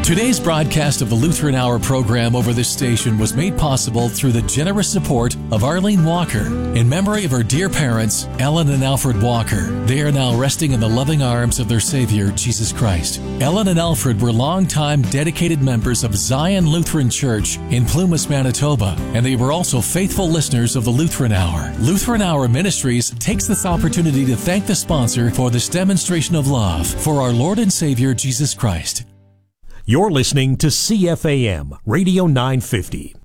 Today's broadcast of the Lutheran Hour program over this station was made possible through the generous support of Arlene Walker in memory of her dear parents, Ellen and Alfred Walker. They are now resting in the loving arms of their Savior, Jesus Christ. Ellen and Alfred were longtime dedicated members of Zion Lutheran Church in Plumas, Manitoba, and they were also faithful listeners of the Lutheran Hour. Lutheran Hour Ministries takes this opportunity to thank the sponsor for this demonstration of love for our Lord and Savior, Jesus Christ. You're listening to CFAM Radio 950.